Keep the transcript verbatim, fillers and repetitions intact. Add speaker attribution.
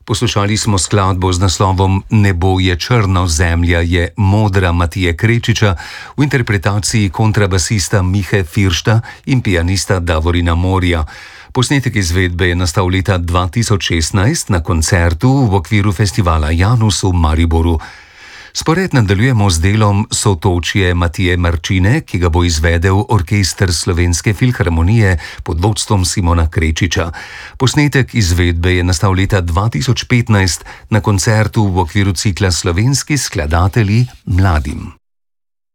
Speaker 1: Poslušali smo skladbo z naslovom Nebo je črno, zemlja je modra Matije Krečiča v interpretaciji kontrabasista Mihe Firšta in pianista Davorina Morja. Posnetek izvedbe je nastal leta dva tisoč šestnajst na koncertu v okviru festivala Janus v Mariboru. Spored nadaljujemo z delom Sotočje Matije Marčine, ki ga bo izvedel Orkester Slovenske filharmonije pod vodstvom Simona Krečiča. Posnetek izvedbe je nastal leta dva tisoč petnajst na koncertu v okviru cikla Slovenski skladatelji mladim.